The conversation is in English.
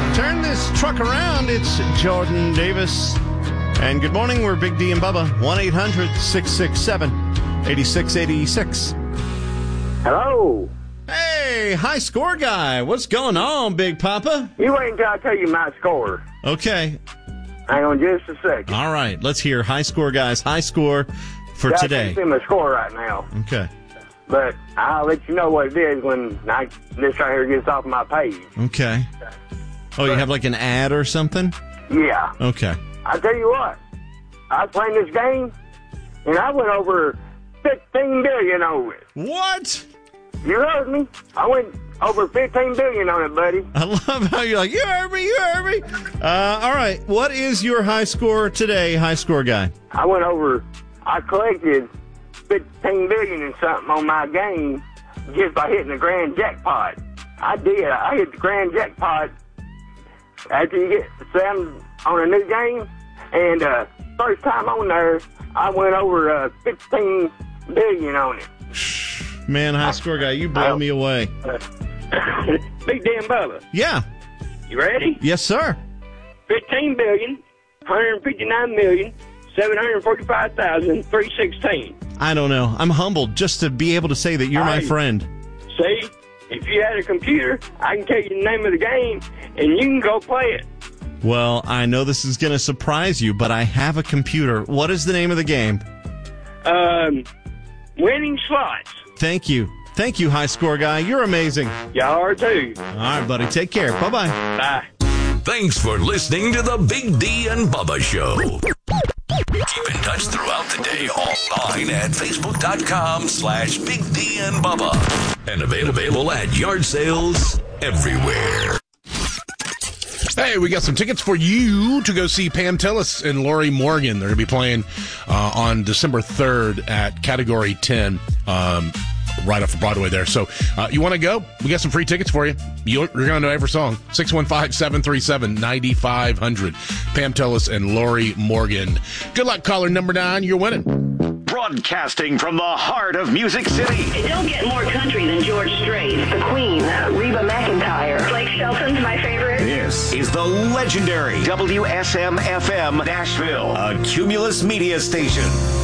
Turn this truck around. It's Jordan Davis. And good morning. We're Big D and Bubba. 1-800-667-8686. Hello. Hey, high score guy. What's going on, Big Papa? You wait until I tell you my score. Okay. Hang on just a second. All right. Let's hear high score guys. High score for today. I can't see my score right now. Okay. But I'll let you know what it is when this right here gets off my page. Okay. Oh, you have like an ad or something? Yeah. Okay. I tell you what, I was playing this game, and I went over 15 billion over it. What? You heard me. I went over 15 billion on it, buddy. I love how you're like, you heard me. All right. What is your high score today, high score guy? I collected 15 billion and something on my game just by hitting the grand jackpot. I did. I hit the grand jackpot after you get 7 on a new game, and first time on there, I went over 15 billion on it. Man, high score guy, you blow me away. Big damn Bubba. Yeah. You ready? Yes, sir. 15,159,745,316. I don't know. I'm humbled just to be able to say that you're my friend. See, if you had a computer, I can tell you the name of the game, and you can go play it. Well, I know this is going to surprise you, but I have a computer. What is the name of the game? Winning Slots. Thank you. Thank you, high score guy. You're amazing. Y'all are too. All right, buddy. Take care. Bye-bye. Bye. Thanks for listening to the Big D and Bubba Show. Keep in touch throughout the day online at Facebook.com/Big D and Bubba. And available at yard sales everywhere. Hey, we got some tickets for you to go see Pam Tillis and Lori Morgan. They're going to be playing on December 3rd at Category 10, right off of Broadway there. So you want to go? We got some free tickets for you. You're going to know every song. 615-737-9500. Pam Tillis and Lori Morgan. Good luck, caller number 9. You're winning. Broadcasting from the heart of Music City. It don't get more country than George Strait, The Queen, Reba McEntire. Blake Shelton's my favorite. This is the legendary WSM-FM Nashville, a Cumulus media station.